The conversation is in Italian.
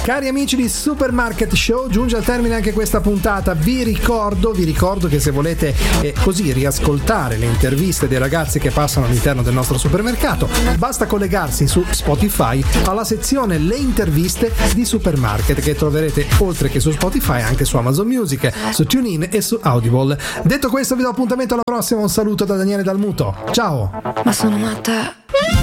Cari amici di Supermarket Show, giunge al termine anche questa puntata. Vi ricordo che se volete così riascoltare le interviste dei ragazzi che passano all'interno del nostro supermercato, basta collegarsi su Spotify alla sezione Le interviste di Supermarket, che troverete oltre che su Spotify anche su Amazon Music, su TuneIn e su Audible. Detto questo, vi do appuntamento alla prossima. Un saluto da Daniele Dalmuto. Ciao. Ma sono matta.